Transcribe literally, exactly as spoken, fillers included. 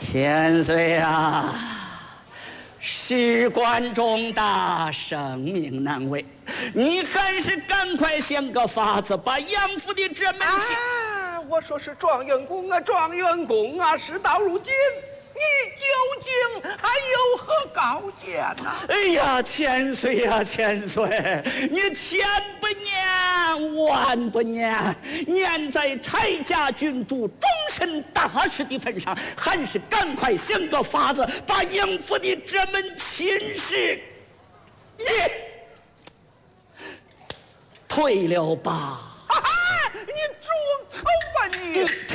千岁啊，事关重大，生命难违，你还是赶快想个法子把杨府的这门亲。 啊，我说是状元公啊，状元公啊，事到如今，你究竟还有何高见呐、啊？ 哎呀，千岁呀、啊，千岁，你千不念，万不念，念在柴家郡主终身大事的份上，还是赶快想个法子，把杨府的这门亲事也退了吧。 哈哈，你住口吧你！